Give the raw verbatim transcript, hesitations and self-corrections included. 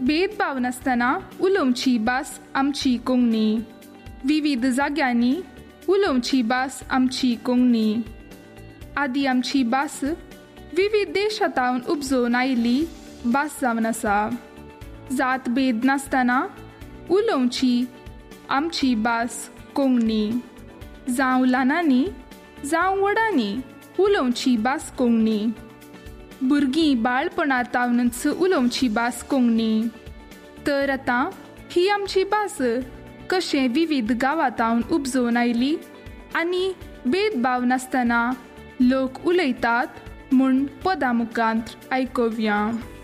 भेदभाव नासतना उलोवची भास आमची कोंकणी. विविध जाग्यांनी उलोवची भास आमची कोंकणी. आदी आमची भास विविध देशांतावन उपजोवन आयिल्ली भास जावन आसा. जात भेद नासतना उलोवची आमची भास कोंकणी. जावं ल्हानांनी जावं व्हडांनी उलोवची भास कोंकणी. भुरगीं बाळपणांतावनच उलोवची भास कोंकणी. तर आतां ही आमची भास कशें विविध गांवांतावन उपजोवन आयली आनी भेदभाव नासतना लोक उलयतात म्हूण पदां मुखांत आयकुया.